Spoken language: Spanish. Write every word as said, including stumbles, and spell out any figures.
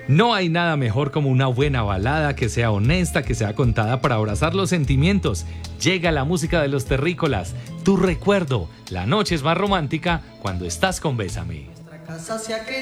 No hay nada mejor como una buena balada que sea honesta, que sea contada para abrazar los sentimientos. Llega la música de Los Terrícolas, Tu Recuerdo. La noche es más romántica cuando estás con Bésame.